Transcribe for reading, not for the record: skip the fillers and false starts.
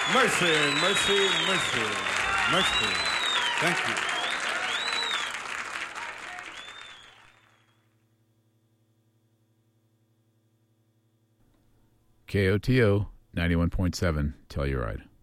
Mercy, mercy, mercy, mercy. Thank you. KOTO 91.7 Telluride.